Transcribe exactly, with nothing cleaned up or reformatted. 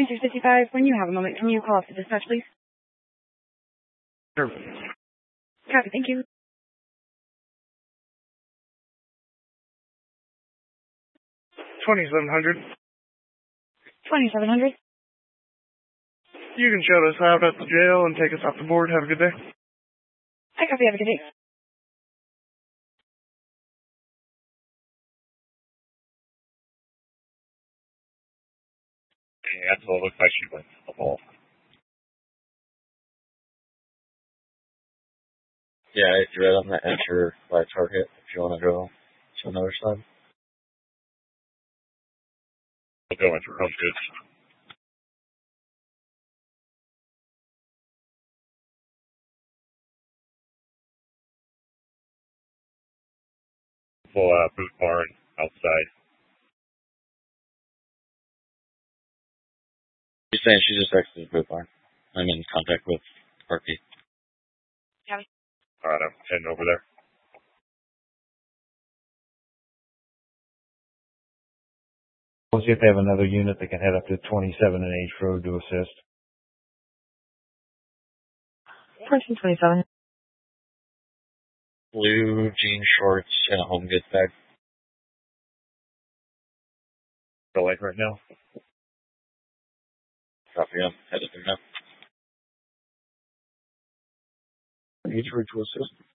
six fifty-five. When you have a moment, can you call off the dispatch, please? Sure. Copy, thank you. twenty-seven hundred. twenty-seven hundred. You can shut us out at the jail and take us off the board. Have a good day. I copy, have a good day. Yeah, so it looks like she went to the ball. Yeah, if you're right on the enter by target, if you want to go to another side. I'll go enter home goods. Full uh, boot barn outside. She's saying she just exited the boot barn. I'm in contact with R P. Copy. Alright, I'm heading over there. We'll see if they have another unit that can head up to twenty-seven and H Road to assist. Person twenty-seven. Blue jean shorts and a home goods bag. Go like right now. Copy, I'm headed there now. H Road to assist.